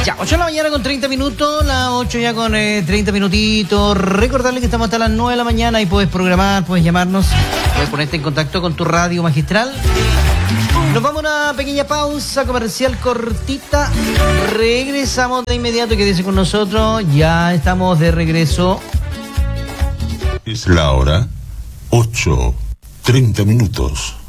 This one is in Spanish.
Ya, 8 de la mañana con 30 minutos, las 8 ya con 30 minutitos. Recordarle que estamos hasta las 9 de la mañana y puedes programar, puedes llamarnos, puedes ponerte en contacto con tu radio magistral. Nos vamos a una pequeña pausa comercial cortita. Regresamos de inmediato, quédese con nosotros. Ya estamos de regreso. Es la hora 8:30 minutos.